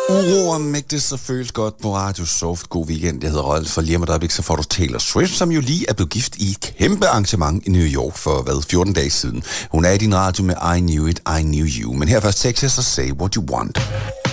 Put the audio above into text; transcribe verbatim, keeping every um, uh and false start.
Uro og mægtigt, så føles godt på Radio Soft. God weekend, jeg hedder Rolf, for lige om et øjeblik, så får du Taylor Swift, som jo lige er blevet gift i et kæmpe arrangement i New York for, hvad, fjorten dage siden. Hun er i din radio med I Knew It, I Knew You. Men her først Texas og Say What You Want.